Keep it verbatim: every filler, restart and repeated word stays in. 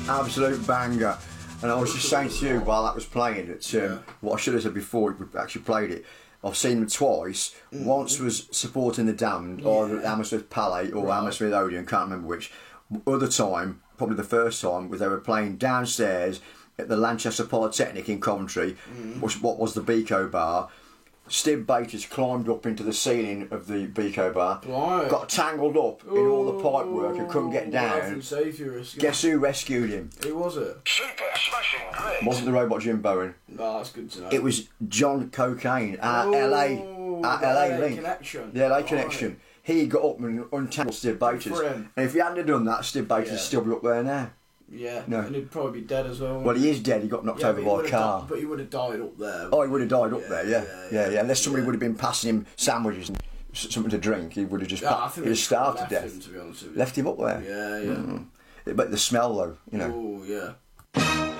absolute banger. And I was just saying to you while that was playing, that um, Yeah. what I should have said before we actually played it, I've seen them twice. Mm. Once was supporting the Damned, Yeah. either at Hammersmith Palais or Right. Hammersmith Odeon, can't remember which. Other time, probably the first time, was they were playing downstairs at the Lanchester Polytechnic in Coventry, Mm. which what was the Beco bar. Stib Bators climbed up into the ceiling of the Beco bar, Right. got tangled up in all the pipe work and couldn't get Ooh, health down. and safety risk. Guess who rescued him? Who was it? Super smashing great. Wasn't the robot Jim Bowen. No, that's good to know. It was John Cocaine, our Ooh, L A, our the L A L A link. connection. The L A Right. connection. He got up and untangled Stib for Bators. him. And if he hadn't have done that, Stib Bators Yeah. would still be up there now. Yeah, No. and he'd probably be dead as well. Well, he is dead. He got knocked yeah, over but he by a would've car. Di- but he would have died up there. Oh, he would have died up Yeah, there, yeah. yeah, Yeah, yeah. yeah. Unless somebody Yeah. would have been passing him sandwiches and s- something to drink, he would have just Yeah, pa- I think he'd have they starved to left death. Him, to be honest with you. Left him up there. Yeah, yeah. Mm. But the smell, though, you know. Oh, yeah.